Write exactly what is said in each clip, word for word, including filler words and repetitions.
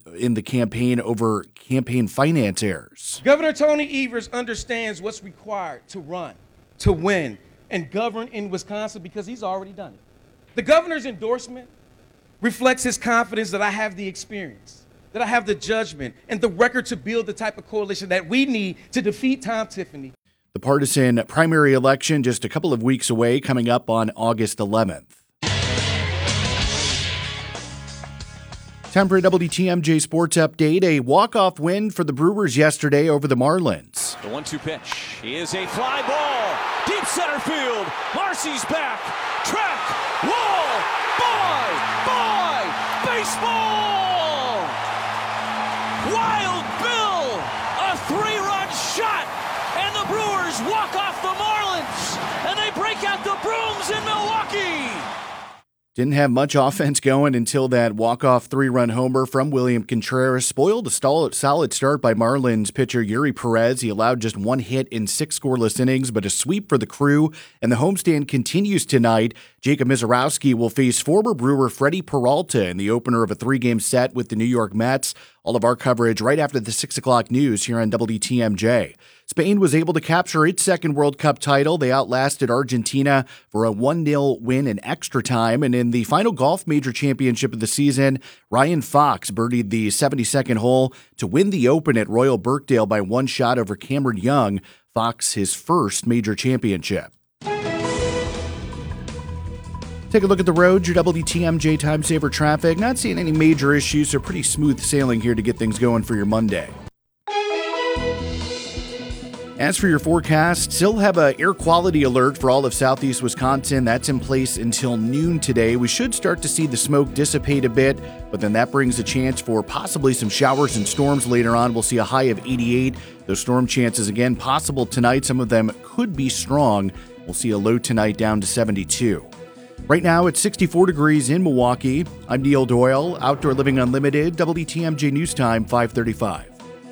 in the campaign over campaign finance errors. Governor Tony Evers understands what's required to run, to win, and govern in Wisconsin because he's already done it. The governor's endorsement reflects his confidence that I have the experience, that I have the judgment, and the record to build the type of coalition that we need to defeat Tom Tiffany. The partisan primary election just a couple of weeks away, coming up on August eleventh. Time for a W T M J Sports Update. A walk-off win for the Brewers yesterday over the Marlins. The one two pitch is a fly ball. Deep center field. Marcy's back. Track. Wall. Bye. Bye. Baseball. Wild Bill. A three-run shot. And the Brewers walk off the Marlins. And they break out the brooms in Milwaukee. Didn't have much offense going until that walk-off three-run homer from William Contreras spoiled a solid start by Marlins pitcher Yuri Perez. He allowed just one hit in six scoreless innings, but a sweep for the Crew, and the homestand continues tonight. Jacob Mizorowski will face former Brewer Freddie Peralta in the opener of a three-game set with the New York Mets. All of our coverage right after the six o'clock news here on W T M J. Spain was able to capture its second World Cup title. They outlasted Argentina for a one nil win in extra time. And in the final golf major championship of the season, Ryan Fox birdied the seventy-second hole to win the Open at Royal Birkdale by one shot over Cameron Young. Fox, his first major championship. Take a look at the road, your W T M J Time Saver traffic. Not seeing any major issues, so pretty smooth sailing here to get things going for your Monday. As for your forecast, still have an air quality alert for all of southeast Wisconsin. That's in place until noon today. We should start to see the smoke dissipate a bit, but then that brings a chance for possibly some showers and storms later on. We'll see a high of eighty-eight. Those storm chances, again, possible tonight. Some of them could be strong. We'll see a low tonight down to seventy-two. Right now, it's sixty-four degrees in Milwaukee. I'm Neil Doyle, Outdoor Living Unlimited, W T M J News Time, five thirty-five.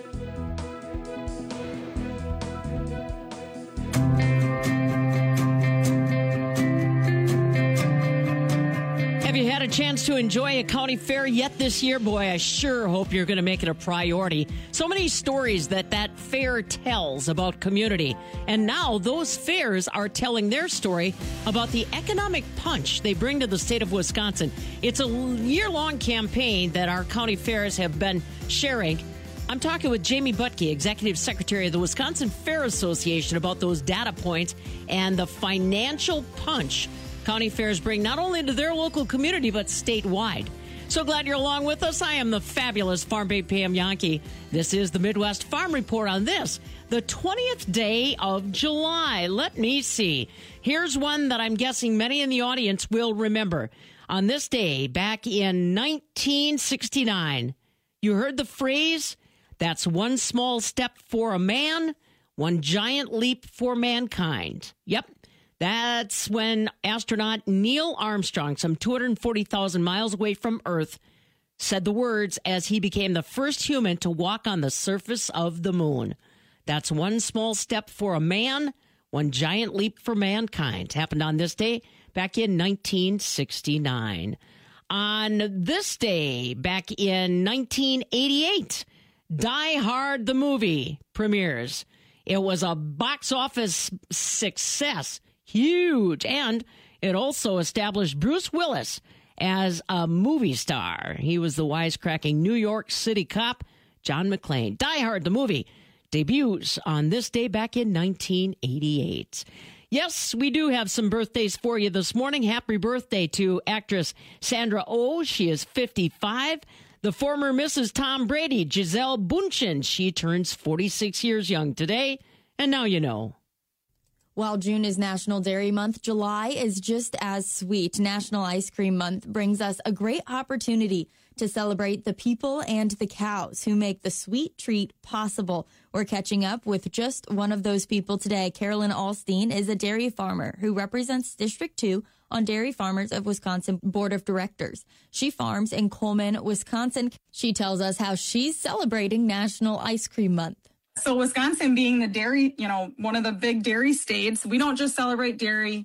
Have you had a chance to enjoy a county fair yet this year? Boy, I sure hope you're going to make it a priority. So many stories that that fair tells about community. And now those fairs are telling their story about the economic punch they bring to the state of Wisconsin. It's a year-long campaign that our county fairs have been sharing. I'm talking with Jamie Butke, Executive Secretary of the Wisconsin Fair Association, about those data points and the financial punch county fairs bring not only to their local community, but statewide. So glad you're along with us. I am the fabulous Farm Babe Pam Yankee. This is the Midwest Farm Report on this, the twentieth day of July. Let me see. Here's one that I'm guessing many in the audience will remember. On this day, back in nineteen sixty-nine, you heard the phrase, that's one small step for a man, one giant leap for mankind. Yep. That's when astronaut Neil Armstrong, some two hundred forty thousand miles away from Earth, said the words as he became the first human to walk on the surface of the moon. That's one small step for a man, one giant leap for mankind. Happened on this day back in nineteen sixty-nine. On this day, back in nineteen eighty-eight, Die Hard the movie premieres. It was a box office success. Huge. And it also established Bruce Willis as a movie star. He was the wisecracking New York City cop, John McClane. Die Hard, the movie, debuts on this day back in nineteen eighty-eight. Yes, we do have some birthdays for you this morning. Happy birthday to actress Sandra Oh. She is fifty-five. The former Missus Tom Brady, Gisele Bündchen. She turns forty-six years young today. And now you know. While June is National Dairy Month, July is just as sweet. National Ice Cream Month brings us a great opportunity to celebrate the people and the cows who make the sweet treat possible. We're catching up with just one of those people today. Carolyn Alstein is a dairy farmer who represents District two on Dairy Farmers of Wisconsin Board of Directors. She farms in Coleman, Wisconsin. She tells us how she's celebrating National Ice Cream Month. So Wisconsin being the dairy, you know, one of the big dairy states, we don't just celebrate dairy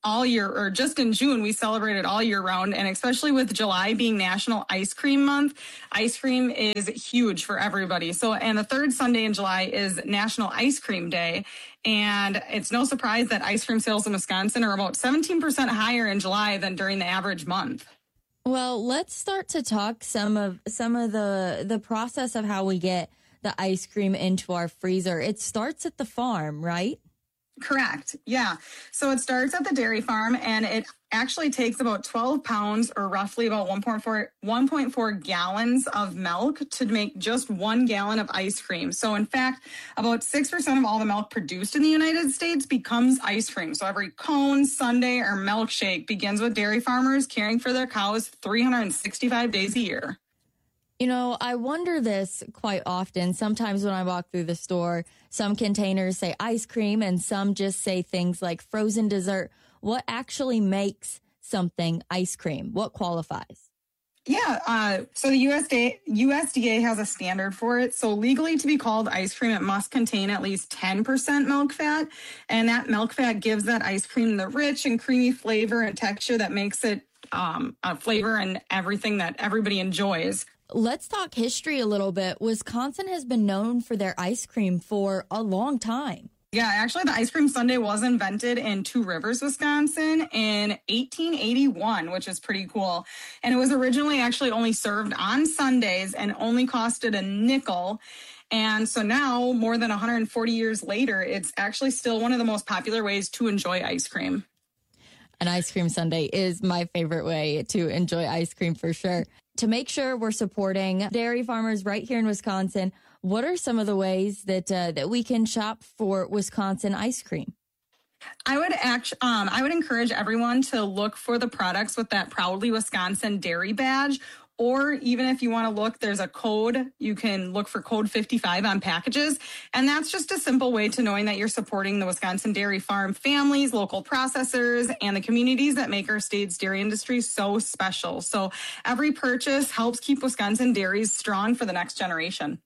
all year, or just in June, we celebrate it all year round. And especially with July being National Ice Cream Month, ice cream is huge for everybody. So, and the third Sunday in July is National Ice Cream Day. And it's no surprise that ice cream sales in Wisconsin are about seventeen percent higher in July than during the average month. Well, let's start to talk some of some of the the process of how we get the ice cream into our freezer. It starts at the farm, right? Correct. Yeah. So it starts at the dairy farm, and it actually takes about twelve pounds, or roughly about one point four gallons of milk to make just one gallon of ice cream. So in fact, about six percent of all the milk produced in the United States becomes ice cream. So every cone, sundae, or milkshake begins with dairy farmers caring for their cows three hundred sixty-five days a year. You know, I wonder this quite often. Sometimes when I walk through the store, some containers say ice cream and some just say things like frozen dessert. What actually makes something ice cream? What qualifies? Yeah, uh, so the U S D A, U S D A has a standard for it. So legally to be called ice cream, it must contain at least ten percent milk fat. And that milk fat gives that ice cream the rich and creamy flavor and texture that makes it um, a flavor and everything that everybody enjoys. Let's talk history a little bit. Wisconsin has been known for their ice cream for a long time. Yeah, actually, the ice cream sundae was invented in Two Rivers, Wisconsin in eighteen eighty-one, which is pretty cool. And it was originally actually only served on Sundays and only costed a nickel. And so now, more than one hundred forty years later, it's actually still one of the most popular ways to enjoy ice cream. An ice cream sundae is my favorite way to enjoy ice cream for sure. To make sure we're supporting dairy farmers right here in Wisconsin, what are some of the ways that uh, that we can shop for Wisconsin ice cream? I would act, um, I would encourage everyone to look for the products with that Proudly Wisconsin dairy badge. Or even if you want to look, there's a code. You can look for code fifty-five on packages. And that's just a simple way to knowing that you're supporting the Wisconsin dairy farm families, local processors, and the communities that make our state's dairy industry so special. So every purchase helps keep Wisconsin dairies strong for the next generation.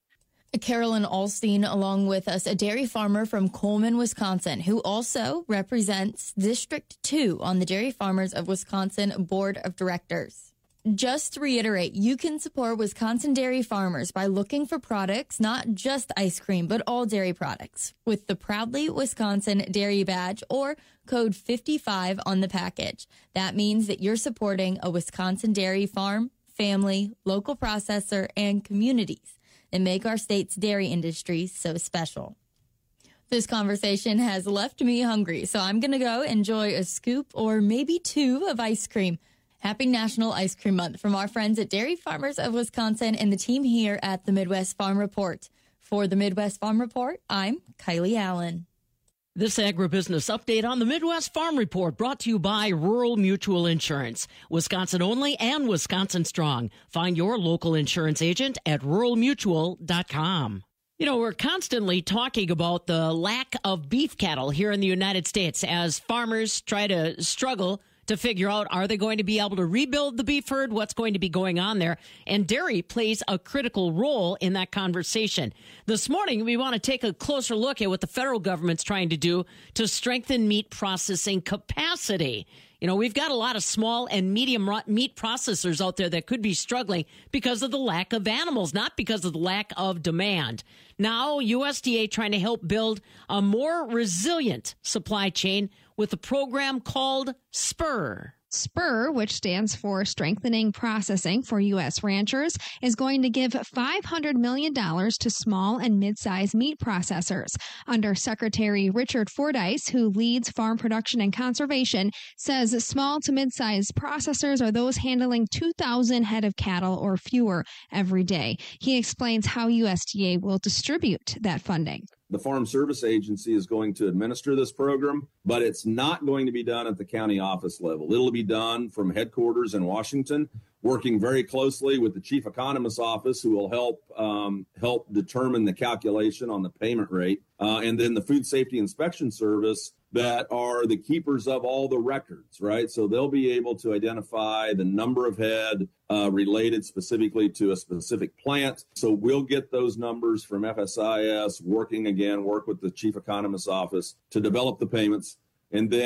Carolyn Alstein, along with us, a dairy farmer from Coleman, Wisconsin, who also represents District two on the Dairy Farmers of Wisconsin Board of Directors. Just to reiterate, you can support Wisconsin dairy farmers by looking for products, not just ice cream, but all dairy products, with the Proudly Wisconsin Dairy Badge or code fifty-five on the package. That means that you're supporting a Wisconsin dairy farm, family, local processor, and communities that make our state's dairy industry so special. This conversation has left me hungry, so I'm going to go enjoy a scoop or maybe two of ice cream. Happy National Ice Cream Month from our friends at Dairy Farmers of Wisconsin and the team here at the Midwest Farm Report. For the Midwest Farm Report, I'm Kylie Allen. This agribusiness update on the Midwest Farm Report brought to you by Rural Mutual Insurance. Wisconsin only and Wisconsin strong. Find your local insurance agent at rural mutual dot com. You know, we're constantly talking about the lack of beef cattle here in the United States as farmers try to struggle to figure out, are they going to be able to rebuild the beef herd? What's going to be going on there? And dairy plays a critical role in that conversation. This morning, we want to take a closer look at what the federal government's trying to do to strengthen meat processing capacity. You know, we've got a lot of small and medium meat processors out there that could be struggling because of the lack of animals, not because of the lack of demand. Now, U S D A trying to help build a more resilient supply chain with a program called SPUR. SPUR, which stands for Strengthening Processing for U S Ranchers, is going to give five hundred million dollars to small and mid-sized meat processors. Under Secretary Richard Fordyce, who leads farm production and conservation, says small to mid-sized processors are those handling two thousand head of cattle or fewer every day. He explains how U S D A will distribute that funding. The Farm Service Agency is going to administer this program, but it's not going to be done at the county office level. It'll be done from headquarters in Washington, working very closely with the Chief Economist's office, who will help um, help determine the calculation on the payment rate, uh, and then the Food Safety Inspection Service, that are the keepers of all the records, right? So they'll be able to identify the number of head uh, related specifically to a specific plant. So we'll get those numbers from F S I S, working again, work with the Chief Economist's office to develop the payments. And then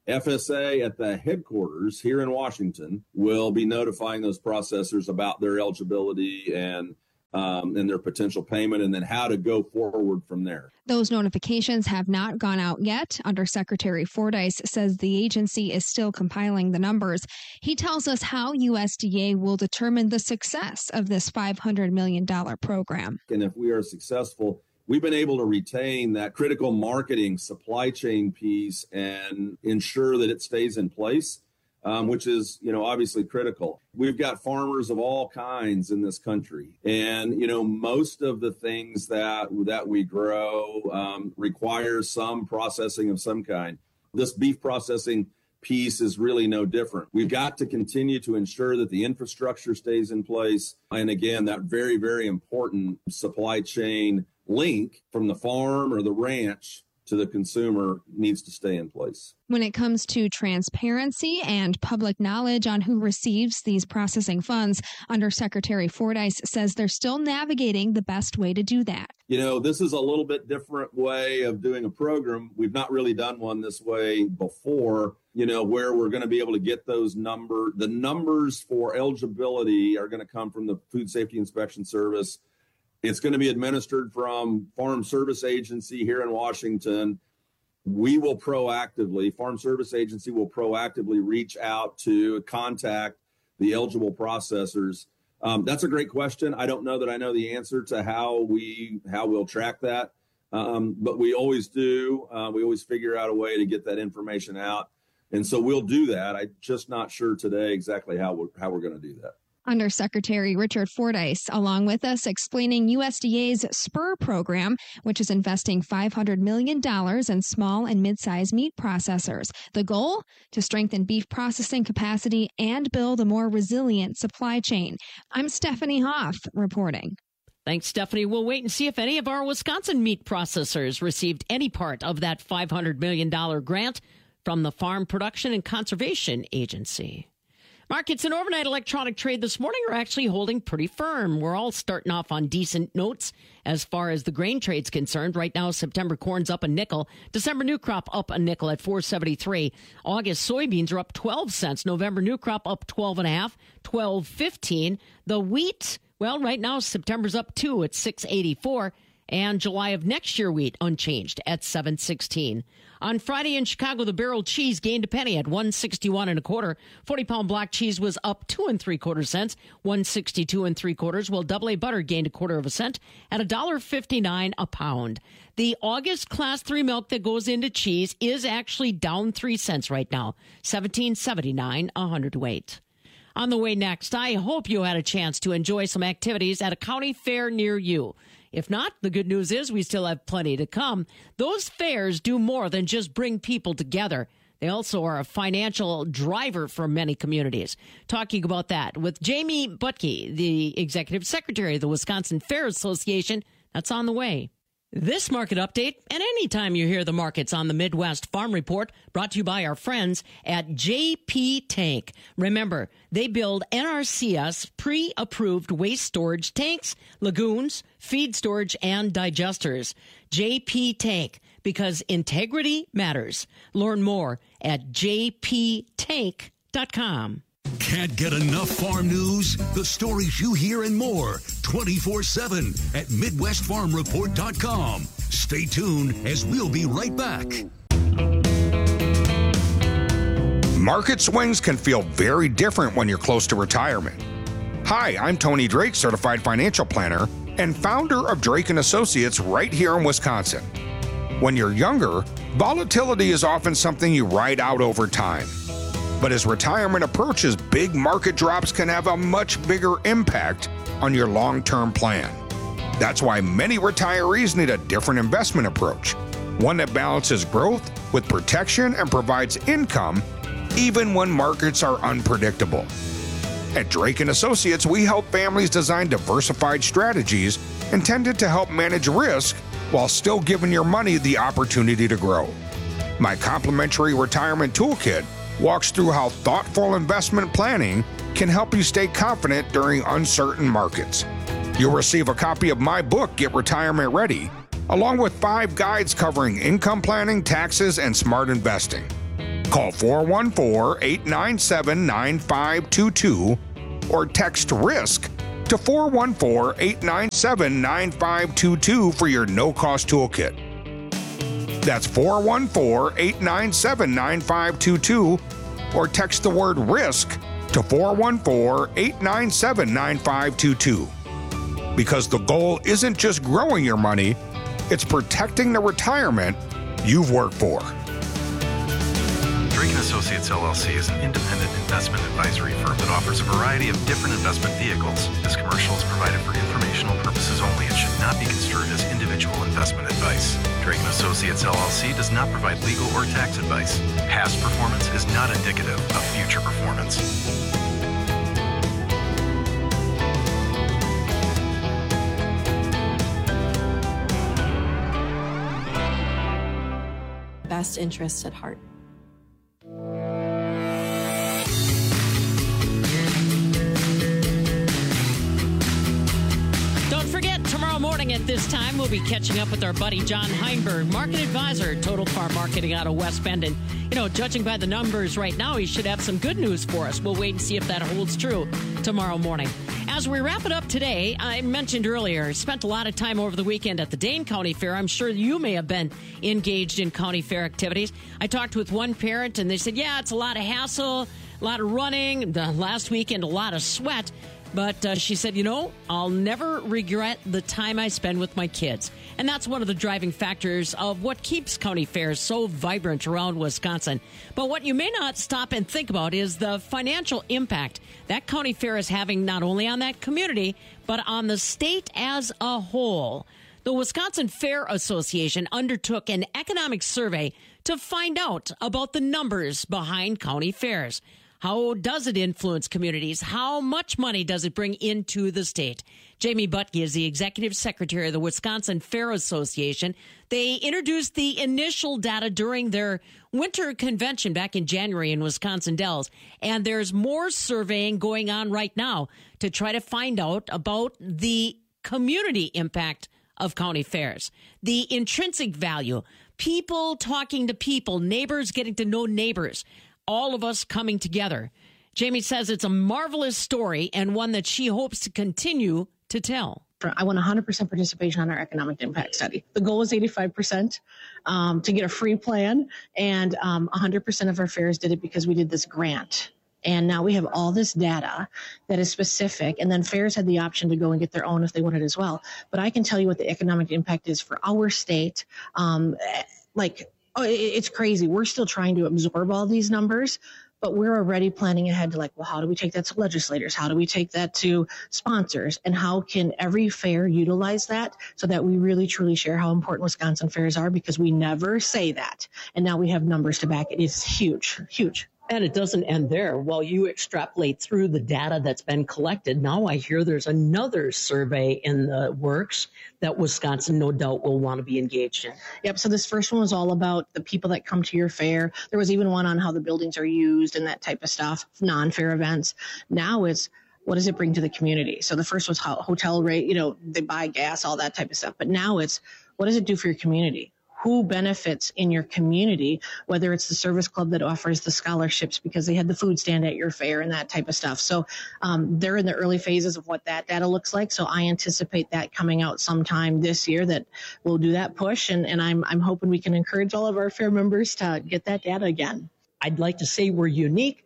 F S A at the headquarters here in Washington will be notifying those processors about their eligibility and um, and their potential payment, and then how to go forward from there. Those notifications have not gone out yet. Undersecretary Fordyce says the agency is still compiling the numbers. He tells us how U S D A will determine the success of this five hundred million dollars program. And if we are successful, we've been able to retain that critical marketing supply chain piece and ensure that it stays in place, um, which is, you know, obviously critical. We've got farmers of all kinds in this country. And, you know, most of the things that, that we grow um, require some processing of some kind. This beef processing piece is really no different. We've got to continue to ensure that the infrastructure stays in place. And again, that very, very important supply chain link from the farm or the ranch to the consumer needs to stay in place. When it comes to transparency and public knowledge on who receives these processing funds, Undersecretary Fordyce says they're still navigating the best way to do that. You know, this is a little bit different way of doing a program. We've not really done one this way before, you know, where we're going to be able to get those number. The numbers for eligibility are going to come from the Food Safety Inspection Service. It's going to be administered from Farm Service Agency here in Washington. We will proactively, Farm Service Agency will proactively reach out to contact the eligible processors. Um, that's a great question. I don't know that I know the answer to how we how we'll track that, um, but we always do. Uh, we always figure out a way to get that information out, and so we'll do that. I'm just not sure today exactly how we're, how we're going to do that. Undersecretary Richard Fordyce, along with us, explaining U S D A's SPUR program, which is investing five hundred million dollars in small and mid-sized meat processors. The goal? To strengthen beef processing capacity and build a more resilient supply chain. I'm Stephanie Hoff reporting. Thanks, Stephanie. We'll wait and see if any of our Wisconsin meat processors received any part of that five hundred million dollars grant from the Farm Production and Conservation Agency. Markets and overnight electronic trade this morning are actually holding pretty firm. We're all starting off on decent notes as far as the grain trade's concerned. Right now, September corn's up a nickel. December new crop up a nickel at four seventy-three. August soybeans are up twelve cents. November new crop up twelve and a half, twelve fifteen. The wheat, well, right now September's up two at six eighty-four. And July of next year wheat unchanged at seven sixteen. On Friday in Chicago, the barrel cheese gained a penny at one sixty-one and a quarter. forty pound block cheese was up two and three quarter cents, one sixty-two and three quarters, while double A butter gained a quarter of a cent at one fifty-nine a pound. The August class three milk that goes into cheese is actually down three cents right now, seventeen seventy-nine a hundredweight. On the way next, I hope you had a chance to enjoy some activities at a county fair near you. If not, the good news is we still have plenty to come. Those fairs do more than just bring people together. They also are a financial driver for many communities. Talking about that with Jamie Butke, the Executive Secretary of the Wisconsin Fair Association. That's on the way. This market update, and anytime you hear the markets on the Midwest Farm Report, brought to you by our friends at J P Tank. Remember, they build N R C S pre-approved waste storage tanks, lagoons, feed storage, and digesters. J P Tank, because integrity matters. Learn more at j p tank dot com. Can't get enough farm news? The stories you hear and more twenty-four seven at midwest farm report dot com. Stay tuned as we'll be right back. Market swings can feel very different when you're close to retirement. Hi, I'm Tony Drake, Certified Financial Planner and founder of Drake and Associates right here in Wisconsin. When you're younger, volatility is often something you ride out over time. But as retirement approaches, big market drops can have a much bigger impact on your long-term plan. That's why many retirees need a different investment approach, one that balances growth with protection and provides income even when markets are unpredictable. At Drake and Associates, we help families design diversified strategies intended to help manage risk while still giving your money the opportunity to grow. My complimentary retirement toolkit walks through how thoughtful investment planning can help you stay confident during uncertain markets. You'll receive a copy of my book, Get Retirement Ready, along with five guides covering income planning, taxes, and smart investing. Call four one four, eight nine seven, nine five two two or text RISK to four one four, eight nine seven, nine five two two for your no-cost toolkit. That's four one four, eight nine seven, nine five two two or text the word RISK to four one four, eight nine seven, nine five two two. Because the goal isn't just growing your money, it's protecting the retirement you've worked for. Drake and Associates L L C is an independent investment advisory firm that offers a variety of different investment vehicles. This commercial is provided for informational purposes only and should not be construed as individual investment advice. Drake and Associates L L C does not provide legal or tax advice. Past performance is not indicative of future performance. Best interests at heart. Don't forget, tomorrow morning at this time, we'll be catching up with our buddy John Heinberg, market advisor, Total Farm Marketing out of West Bend. And, you know, judging by the numbers right now, he should have some good news for us. We'll wait and see if that holds true tomorrow morning. As we wrap it up today, I mentioned earlier, spent a lot of time over the weekend at the Dane County Fair. I'm sure you may have been engaged in county fair activities. I talked with one parent, and they said, yeah, it's a lot of hassle, a lot of running, the last weekend, a lot of sweat. But uh, she said, you know, I'll never regret the time I spend with my kids. And that's one of the driving factors of what keeps county fairs so vibrant around Wisconsin. But what you may not stop and think about is the financial impact that county fair is having not only on that community, but on the state as a whole. The Wisconsin Fair Association undertook an economic survey to find out about the numbers behind county fairs. How does it influence communities? How much money does it bring into the state? Jamie Butke is the executive secretary of the Wisconsin Fair Association. They introduced the initial data during their winter convention back in January in Wisconsin Dells. And there's more surveying going on right now to try to find out about the community impact of county fairs, the intrinsic value, people talking to people, neighbors getting to know neighbors, all of us coming together. Jamie says it's a marvelous story and one that she hopes to continue to tell. I want one hundred percent participation on our economic impact study. The goal is eighty-five percent um, to get a free plan, and um, one hundred percent of our fairs did it because we did this grant. And now we have all this data that is specific, and then fairs had the option to go and get their own if they wanted as well. But I can tell you what the economic impact is for our state. Um, like, oh, it's crazy. We're still trying to absorb all these numbers, but we're already planning ahead to like, well, how do we take that to legislators? How do we take that to sponsors? And how can every fair utilize that so that we really truly share how important Wisconsin fairs are? Because we never say that. And now we have numbers to back it. It's huge, huge. And it doesn't end there. While you extrapolate through the data that's been collected, now I hear there's another survey in the works that Wisconsin no doubt will want to be engaged in. Yep. So this first one was all about the people that come to your fair. There was even one on how the buildings are used and that type of stuff, non-fair events. Now it's, what does it bring to the community? So the first was how hotel rate, you know, they buy gas, all that type of stuff. But now it's, what does it do for your community? Who benefits in your community, whether it's the service club that offers the scholarships because they had the food stand at your fair and that type of stuff. So um, they're in the early phases of what that data looks like. So I anticipate that coming out sometime this year that we'll do that push. And, and I'm, I'm hoping we can encourage all of our fair members to get that data again. I'd like to say we're unique.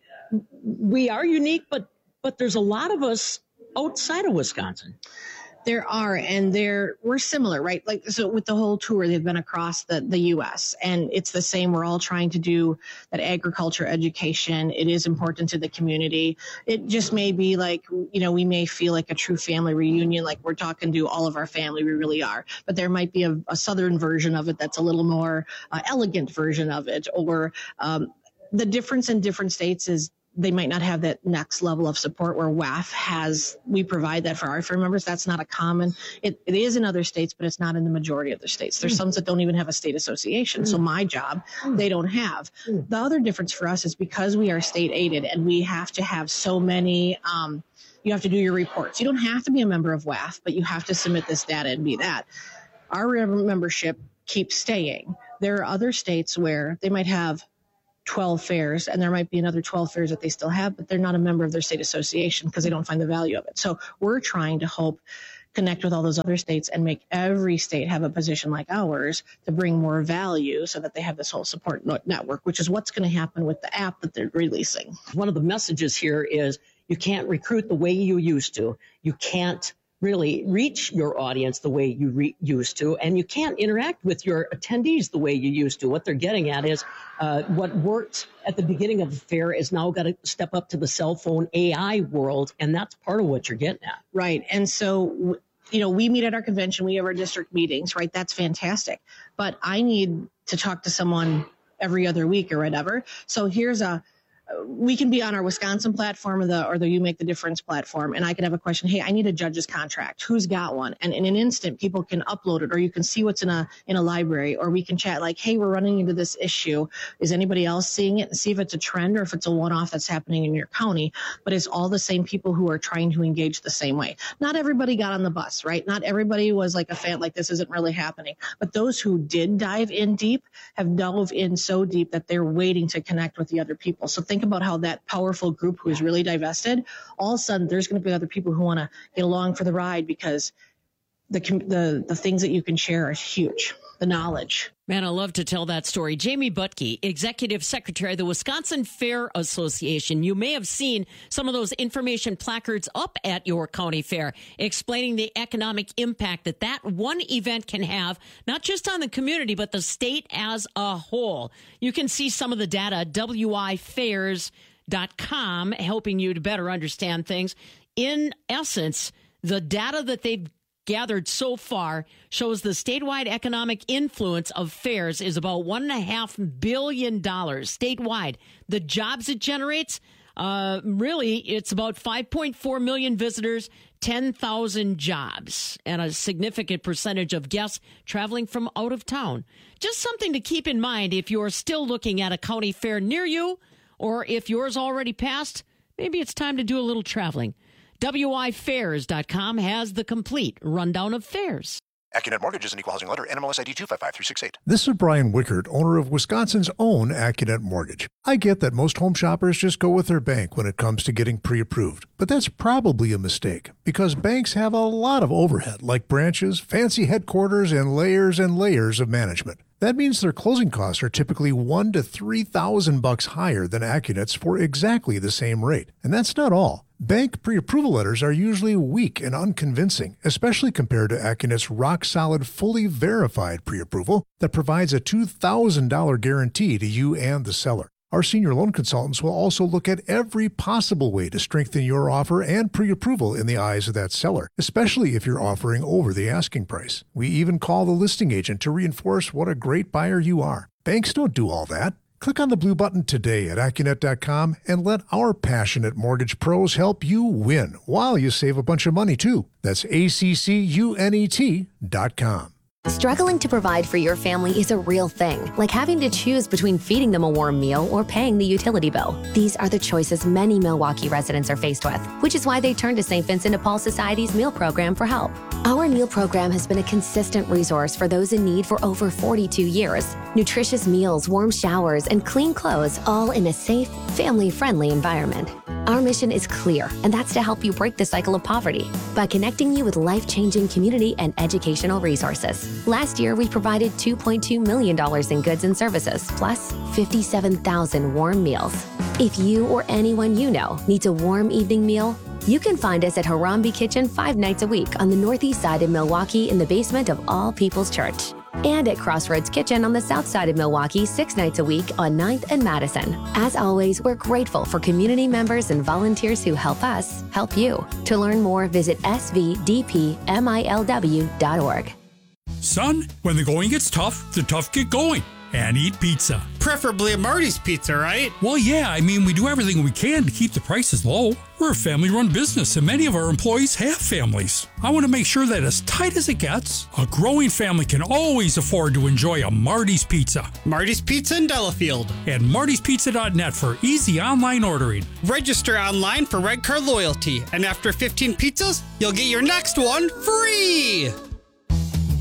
We are unique, but but there's a lot of us outside of Wisconsin. There are, and they're, we're similar, right? Like, so with the whole tour, they've been across the, the U S, and it's the same. We're all trying to do that agriculture education. It is important to the community. It just may be like, you know, we may feel like a true family reunion, like we're talking to all of our family. We really are. But there might be a, a Southern version of it that's a little more uh, elegant version of it, or um, the difference in different states is they might not have that next level of support where W A F has, we provide that for our fair members. That's not a common, it, it is in other states, but it's not in the majority of the states. There's mm. some that don't even have a state association. Mm. So my job, mm. they don't have. Mm. The other difference for us is because we are state aided and we have to have so many, um, you have to do your reports. You don't have to be a member of W A F, but you have to submit this data and be that. Our membership keeps staying. There are other states where they might have twelve fairs, and there might be another twelve fairs that they still have, but they're not a member of their state association because they don't find the value of it. So we're trying to hope connect with all those other states and make every state have a position like ours to bring more value so that they have this whole support network, which is what's going to happen with the app that they're releasing. One of the messages here is you can't recruit the way you used to. You can't really reach your audience the way you re- used to, and you can't interact with your attendees the way you used to. What they're getting at is uh, what worked at the beginning of the fair is now got to step up to the cell phone A I world, and that's part of what you're getting at. Right, and so, you know, we meet at our convention, we have our district meetings, right? That's fantastic, but I need to talk to someone every other week or whatever. So here's a we can be on our Wisconsin platform or the or the You Make the Difference platform, and I could have a question. Hey, I need a judge's contract. Who's got one? And in an instant, people can upload it, or you can see what's in a in a library, or we can chat like, hey, we're running into this issue. Is anybody else seeing it? And see if it's a trend or if it's a one-off that's happening in your county. But it's all the same people who are trying to engage the same way. Not everybody got on the bus, right? Not everybody was like a fan, like this isn't really happening. But those who did dive in deep have dove in so deep that they're waiting to connect with the other people. So think about how that powerful group who is really divested, all of a sudden there's going to be other people who want to get along for the ride because the the the things that you can share are huge. The knowledge. Man, I love to tell that story. Jamie Butke, Executive Secretary of the Wisconsin Fair Association. You may have seen some of those information placards up at your county fair explaining the economic impact that that one event can have, not just on the community, but the state as a whole. You can see some of the data at W I fairs dot com, helping you to better understand things. In essence, the data that they've gathered so far shows the statewide economic influence of fairs is about one and a half billion dollars statewide. The jobs it generates, uh, really, it's about five point four million visitors, ten thousand jobs, and a significant percentage of guests traveling from out of town. Just something to keep in mind if you're still looking at a county fair near you, or if yours already passed, maybe it's time to do a little traveling. W I fairs dot com has the complete rundown of fairs. AccuNet Mortgage is an equal housing lender. N M L S I D two five five three six eight. This is Brian Wickert, owner of Wisconsin's own AccuNet Mortgage. I get that most home shoppers just go with their bank when it comes to getting pre-approved, but that's probably a mistake because banks have a lot of overhead, like branches, fancy headquarters, and layers and layers of management. That means their closing costs are typically one to three thousand bucks higher than AccuNet's for exactly the same rate. And that's not all. Bank pre-approval letters are usually weak and unconvincing, especially compared to AccuNet's rock-solid, fully verified pre-approval that provides a two thousand dollars guarantee to you and the seller. Our senior loan consultants will also look at every possible way to strengthen your offer and pre-approval in the eyes of that seller, especially if you're offering over the asking price. We even call the listing agent to reinforce what a great buyer you are. Banks don't do all that. Click on the blue button today at AccuNet dot com and let our passionate mortgage pros help you win while you save a bunch of money, too. That's A C C U N E T dot com. Struggling to provide for your family is a real thing, like having to choose between feeding them a warm meal or paying the utility bill. These are the choices many Milwaukee residents are faced with, which is why they turn to Saint Vincent de Paul Society's meal program for help. Our meal program has been a consistent resource for those in need for over forty-two years. Nutritious meals, warm showers, and clean clothes, all in a safe, family-friendly environment. Our mission is clear, and that's to help you break the cycle of poverty by connecting you with life-changing community and educational resources. Last year, we provided two point two million dollars in goods and services, plus fifty-seven thousand warm meals. If you or anyone you know needs a warm evening meal, you can find us at Harambe Kitchen five nights a week on the northeast side of Milwaukee in the basement of All People's Church. And at Crossroads Kitchen on the south side of Milwaukee six nights a week on ninth and Madison. As always, we're grateful for community members and volunteers who help us help you. To learn more, visit S V D P M I L W dot org. Son, when the going gets tough, the tough get going. And eat pizza. Preferably a Marty's Pizza, right? Well, yeah, I mean, we do everything we can to keep the prices low. We're a family-run business, and many of our employees have families. I want to make sure that as tight as it gets, a growing family can always afford to enjoy a Marty's Pizza. Marty's Pizza in Delafield. And Marty's Pizza dot net for easy online ordering. Register online for Red Card Loyalty, and after fifteen pizzas, you'll get your next one free!